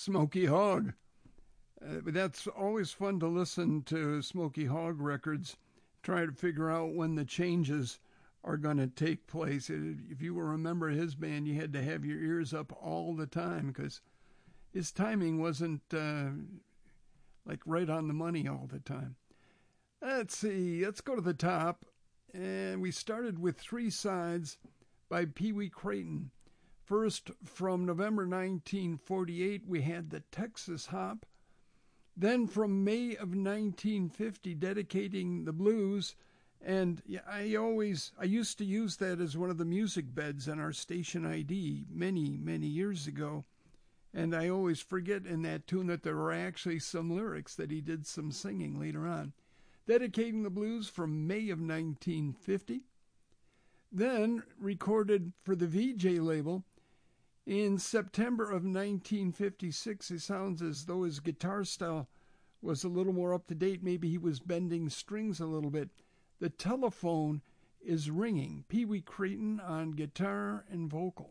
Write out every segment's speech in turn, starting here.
Smokey Hogg. That's always fun to listen to Smokey Hogg records, try to figure out when the changes are going to take place. If you were a member of his band, you had to have your ears up all the time because his timing wasn't like right on the money all the time. Let's see, let's go to the top. And we started with Three Sides by Pee Wee Crayton. First, from November 1948, we had the Texas Hop. Then from May of 1950, Dedicating the Blues. And I used to use that as one of the music beds on our station ID many, many years ago. And I always forget in that tune that there were actually some lyrics that he did some singing later on. Dedicating the Blues from May of 1950. Then recorded for the VJ label in September of 1956. It sounds as though his guitar style was a little more up to date. Maybe he was bending strings a little bit. The Telephone is Ringing. Pee Wee Crayton on guitar and vocal.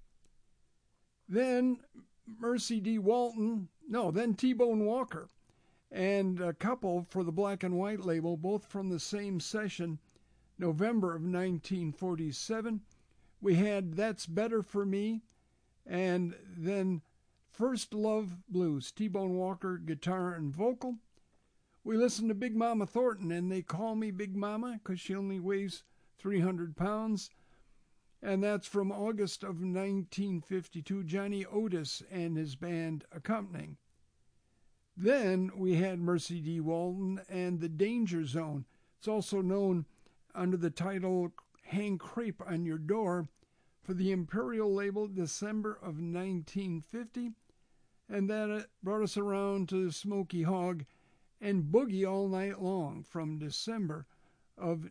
Then Mercy D. Walton. Then T-Bone Walker. And a couple for the Black and White label, both from the same session, November of 1947. We had That's Better for Me, and then First Love Blues, T-Bone Walker, guitar and vocal. We listened to Big Mama Thornton, and They Call Me Big Mama because she only weighs 300 pounds. And that's from August of 1952, Johnny Otis and his band accompanying. Then we had Mercy D. Walton and The Danger Zone. It's also known under the title Hang Crepe on Your Door for the Imperial label, December of 1950. And that brought us around to Smokey Hogg and Boogie All Night Long from December of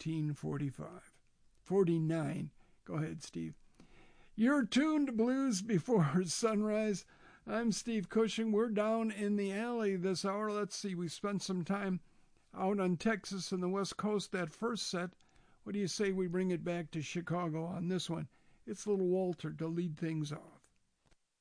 1949. Go ahead, Steve. You're tuned to Blues Before Sunrise. I'm Steve Cushing. We're down in the alley this hour. Let's see, we spent some time out on Texas and the West Coast that first set. What do you say we bring it back to Chicago on this one? It's Little Walter to lead things off.